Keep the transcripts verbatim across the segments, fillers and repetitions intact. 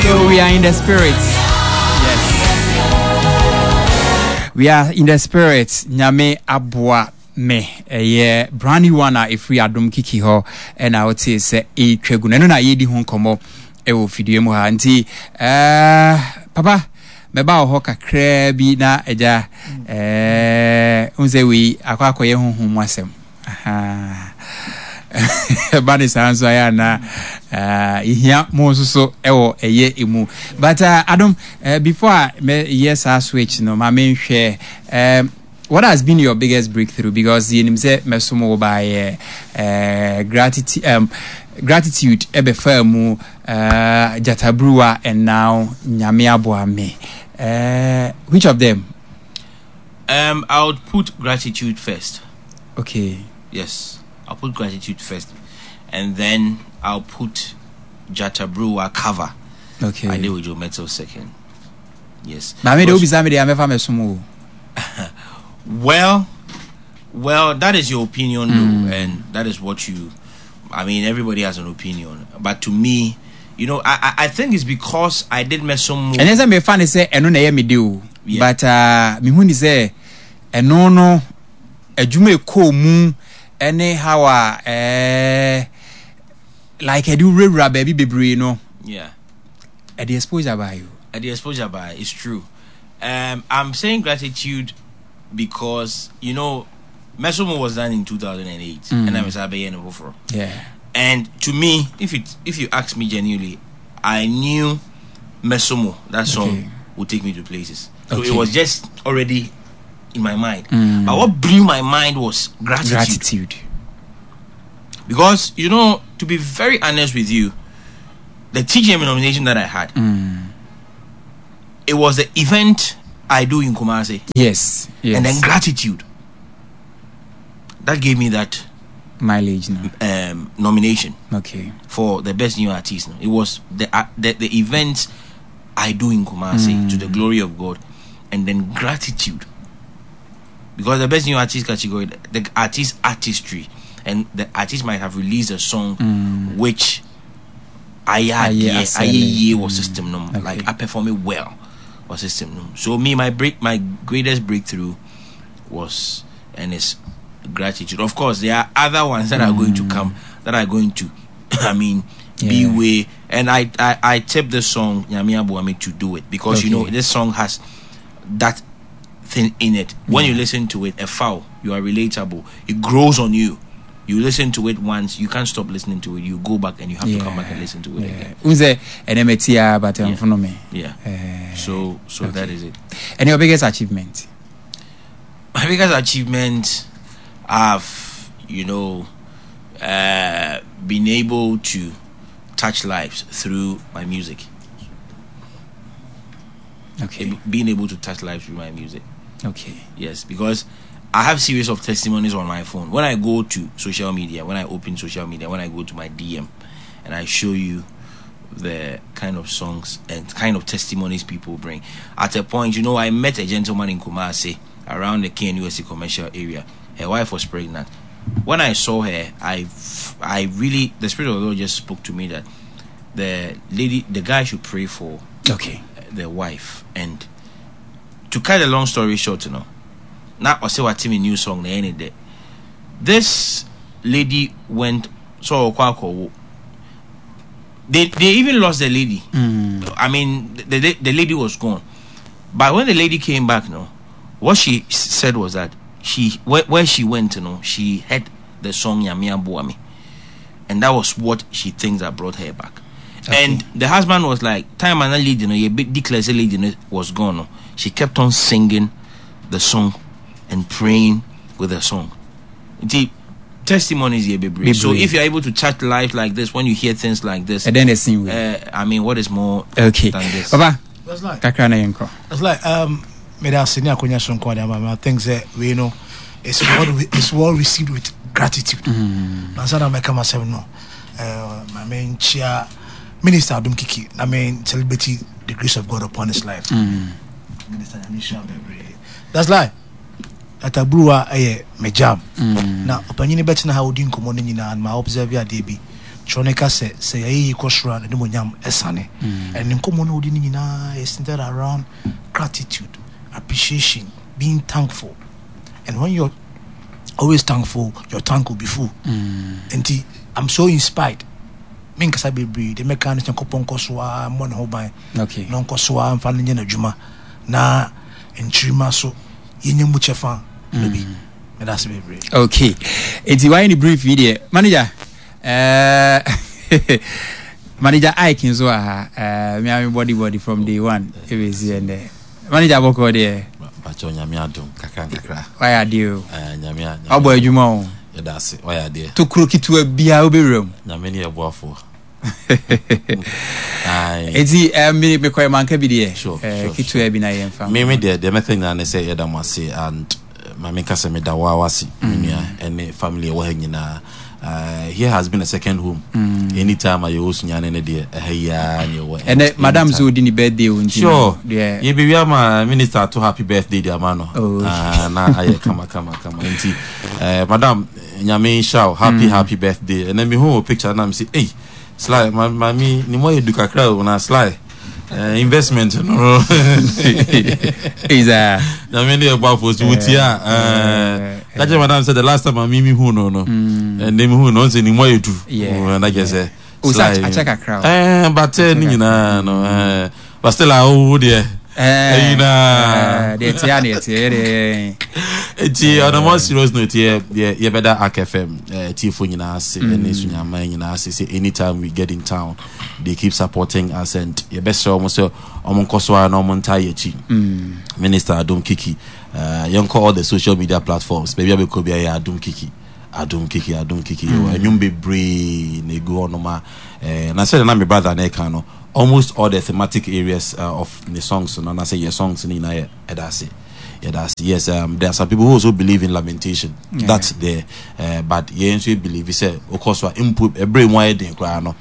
So we are in the spirits. Yes. We are in the spirits. Nyame abwa me. Eh, brand new one if we adom kiki ho. And I would say say e twegu. No na ye di ho komo e wo fidie mu ha. Nti eh papa meba ho kakra bi na eja eh unze we akwa akoye honhom asem. Aha. Bani sanso ya na uh ihia mo so ewo eye emu but uh, Adam uh, before me yes I switch no my main share um what has been your biggest breakthrough because you know say mesomo by uh, uh gratitude um gratitude ebe famu uh Jatabruwa and now Nyame aboa me uh which of them? um I would put gratitude first. Okay. Yes, I'll put gratitude first, and then I'll put Jatabruwa cover. Okay. I deal with your metal second. Yes. Well, well, that is your opinion, mm. though, and that is what you. I mean, everybody has an opinion, but to me, you know, I I, I think it's because I did mess some. And then some fan say, "I know na me do," but uh, me who say, "I know no, a jume ko mu." Anyhow, uh, like I do rare baby baby, no. Yeah. At the exposure by you. At the exposure by it's true. Um, I'm saying gratitude because you know, Mesomo was done in two thousand eight, mm. and I was Abe and Ofro. Yeah. And to me, if it if you ask me genuinely, I knew Mesomo that song okay. would take me to places. So okay. it was just already in my mind. Mm. But what blew my mind was gratitude. Gratitude. Because, you know, to be very honest with you, the T G M nomination that I had, mm. it was the event I do in Kumasi. Yes, yes. And then gratitude. That gave me that mileage no? um, nomination. Okay. For the best new artist. It was the uh, the, the event I do in Kumasi mm. to the glory of God. And then gratitude. Because the best new artist category, the artist artistry, and the artist might have released a song mm. which I had, yeah, I yeah, was system no, okay. like I performed it well, was system no. So me, my break, my greatest breakthrough was and it's gratitude. Of course, there are other ones that mm. are going to come that are going to, I mean, yeah. be way. And I, I, I tipped the song Nyame aboa me to do it because okay. you know this song has that thing in it. When yeah. you listen to it, a foul, you are relatable. It grows on you. You listen to it once, you can't stop listening to it. You go back and you have yeah. to come back and listen to it yeah. again. Unze enemetia but um for me. Yeah. Uh, so so okay. that is it. And your biggest achievement? My biggest achievement, I've you know uh, been able to touch lives through my music. Okay. Being able to touch lives through my music. Okay. Yes, because I have series of testimonies on my phone. When I go to social media, when I open social media, when I go to my D M and I show you the kind of songs and kind of testimonies people bring. At a point, you know, I met a gentleman in Kumasi around the K N U S C commercial area. Her wife was pregnant. When I saw her, I, I really, the Spirit of the Lord just spoke to me that the lady, the guy should pray for okay. the wife. And to cut a long story short, you know, now I say what team new song the any day. This lady went so kwako. They they even lost the lady. Mm. I mean the, the the lady was gone. But when the lady came back, no, what she said was that she where, where she went, you know, she heard the song Nyame aboa me, and that was what she thinks that brought her back. Okay. And the husband was like, time and lady, you know, your big declares the lady was gone. No? She kept on singing the song and praying with the song. The testimonies here, baby. So if you're able to chat live like this, when you hear things like this, and then they sing. Uh, I mean, what is more okay. than this? Baba, that's like that's like um, me I think that we know it's well it's well received with gratitude. Mm. make myself no. Uh, my main chair. Minister Adom Kiki, I mean, celebrity the grace of God upon his life. Mm. Minister Anisha, that's like at a brewer, a me jam. Mm. Now, upon any better how would you come on in and my observer, D B, Chonica say say ye kosra and demonyam esane. And in common odinina is centered around gratitude, appreciation, being thankful. And when you're always thankful, your tank will be full. And I'm so inspired. Me nkasa bebre de meka no chenkopon koswa mo na ho ban. Okay. No koswa mfa no na djuma na enchirima so yenye mu chefa no bi. Me that's bebre. Okay. It's why in the brief video manager uh manager Ike nzo aha uh me am body body from day one e be see and there. Manager boko there. Bacho nyame adom kakra kakra. Why are you? Eh nyame. Abo adwuma o. Yedase why are there? To kro kitu bia oberam. Nyame ne eboafo. Ai. Eti me me koy manka bi there. Sure. Eh kitu e bi na yemfa. Me me there the mething na ne say yedamase and mama kasa me da wa wasi nua ene family wo ha nyina. Uh, here has been a second home. Mm. Anytime I use nyane ne de ehya ne wo. And madam so di ni birthday o nti. Sure. Yeah. Ye be we ma minister to happy birthday dia ma no. Oh. Ah na aye kama kama kama. Nti eh madam nyame show happy mm. happy birthday. And then me hold picture na me say hey Sly mami ni mo eduka kra o na Sly. Uh, investment no is a na me dey about for wutia uh kaje madam said the last time I me who no no mm. and them who no say ni mo edu yeah and I guess eh o sa a check a crowd eh but ni nyina no eh but still I who there eh you know the tiani tiere eti on a more serious note here you better A K F M eh tifo nyina ase and sunyama nyina ase say anytime we get in town they keep supporting us and your best almost omon koswa na omon tayechi Minister Adom Kiki uh yonko all the social media platforms maybe be ko bia ya Adom Kiki Adom Kiki Adom Kiki anyum bebre na go onoma eh na say na my brother na ka no almost all the thematic areas uh, of the songs no na say your songs ni na e da say yeah, that's, yes, um, there are some people who also believe in lamentation. Yeah. That's there, uh, but yeah, so believe. He said, of course, we input a brain wide thing. But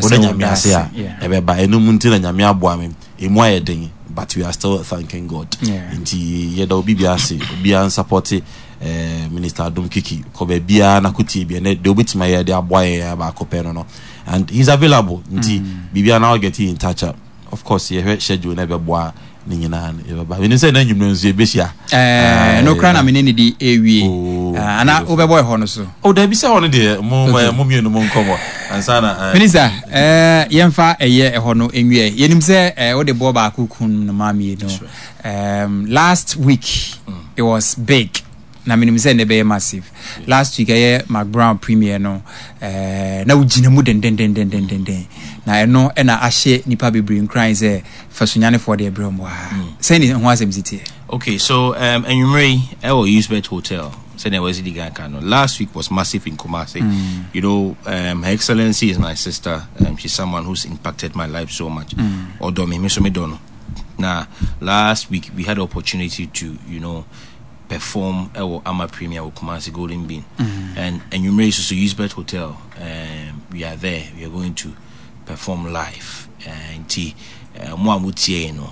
we are still thanking God. Yeah, yeah, there will be biasi, be an supported Minister Adom Kiki. Kobe bia na kuti bi ne. They will be to my idea boy about Kopeno, and he's available. Nti bibia now get in touch. Of course, yeah, schedule never boy. Ni nyina ba we say na nyumno nzu ebesia eh no kra na me ne di ewie ana obeboy ho no so o da bi say ho de mo mo mienu mo nkomo ansa na minister eh yemfa eye e ho no enwie yenim say eh o de bo ba akukun no ma mi no um last week mm. it was big na menim say ne be massive yeah. Last week eh Mac Brown premiere no eh na ugina mu den den den den den den na eno e na ahye nipa bebre nkran say fasunyane for the ebrom wa say ni ho asem siti. Okay, so um Enyumre I will use bet hotel say there was the Kano. Last week was massive in Kumasi. Mm. You know, um Her Excellency is my sister. Um, she's someone who's impacted my life so much. Mm. Odomi me so me dono. Now last week we had the opportunity to, you know, perform our Ama Premier with Kumasi Golden Bean. Mm-hmm. And and you may also use Bet Hotel. Um, we are there. We are going to perform live. And T Mwa Mutie no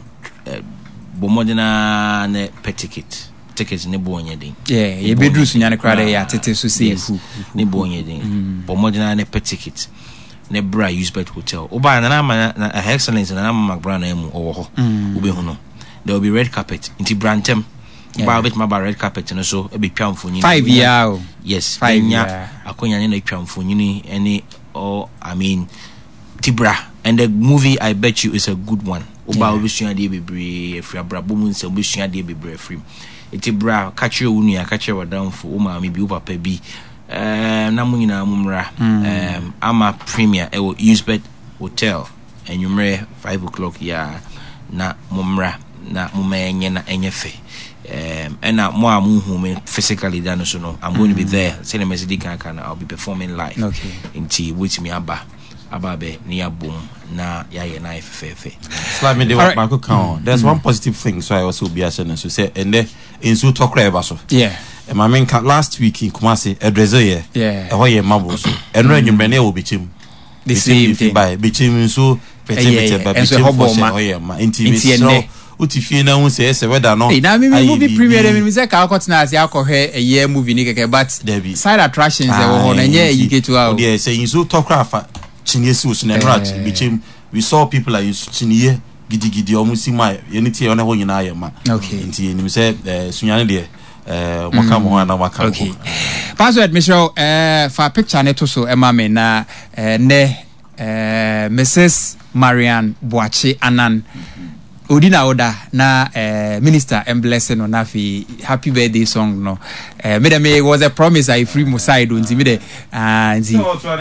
Bomodena ne pet ticket. Tickets ne bonye ding. Yeah, ye bedru sunyane krade ya tete so say fu. Ne bonye ding. Bomodena ne pet ticket. Ne bra use Bet Hotel. Oba na na Her Excellency na na Mac Brown na emu owo ho. Ube hu no. There will be red carpet. Inti Brantem. Yeah. Ba bit my red carpet no so e be twamfo five year. Yes, five year. Akonya ne na twamfo nyini any or I mean Tibra, and the movie I bet you is a good one. Oba obusua de bebre afri abrabo mu nse obusua de bebre afri. Tibra catch you unia catch you down for o ma me bi o papa bi. Eh na mu nyina mumra. Um Ama Premier e will use Bet Hotel and you may five o'clock ya na mumra na mumenye na enyefe. Um, and now more movement physically done so no I'm going to be there. Say the message can I'll be performing live. Okay. In T with me aba ababe near boom na ya ya na fefe. Slide me the right. Marco count. There's mm-hmm. one positive thing so I also be asking so say and there in so talk right so. Yeah. And my main last week in Kumasi a dresser here. Yeah. A hoye mabo so. And when you bene will be chim. The same thing. By be chim so pete pete by be chim for hoye ma intimate. Utifie na won say say whether no. Hey, na me movie premiere me say ka akotna as yakọhwe a year movie ni keke but side attractions e wo ho na nye yike to a. O dey say you so talk afa Chinese was never actually we saw people like Chinie gidi gidi almost see my anything on a whole in Ayama. Okay. And he said, Sunyani there, uh, Wakamo and Wakamo. Okay. Password, Michelle, uh, for a picture, neto so, Emma, me na, ne, uh, Missus Marianne Boache Anan. Odina Oda na uh, minister and blessing on Nafi happy birthday song no. Uh, me me was a promise I free mo side on me de ah nti.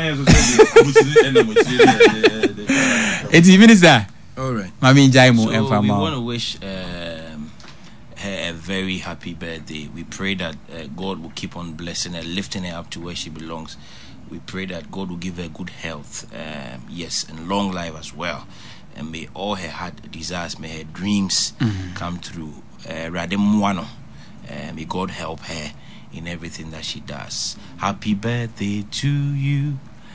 It's minister. All right. Mami njai mo So emfa we ma. want to wish um, her a very happy birthday. We pray that uh, God will keep on blessing her, lifting her up to where she belongs. We pray that God will give her good health, um, yes, and long life as well. And may all her heart desires, may her dreams mm-hmm. come true. Uh, Rademwano, uh, may God help her in everything that she does. Happy birthday to you.